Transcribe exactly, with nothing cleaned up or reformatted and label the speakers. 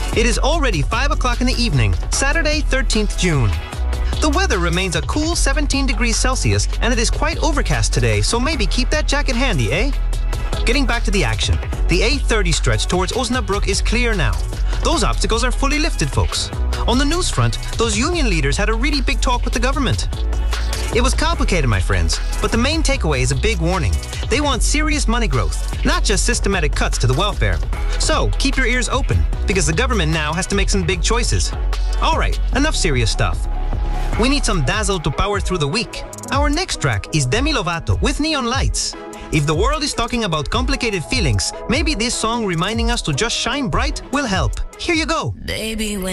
Speaker 1: It is already five o'clock in the evening, Saturday, thirteenth June. The weather remains a cool seventeen degrees Celsius, and it is quite overcast today, so maybe keep that jacket handy, eh? Getting back to the action, the A thirty stretch towards Osnabrück is clear now. Those obstacles are fully lifted, folks. On the news front, those union leaders had a really big talk with the government. It was complicated, my friends, but the main takeaway is a big warning. They want serious money growth, not just systematic cuts to the welfare. So, keep your ears open, because the government now has to make some big choices. Alright, enough serious stuff. We need some dazzle to power through the week. Our next track is Demi Lovato with Neon Lights. If the world is talking about complicated feelings, maybe this song reminding us to just shine bright will help. Here you go.
Speaker 2: Baby, when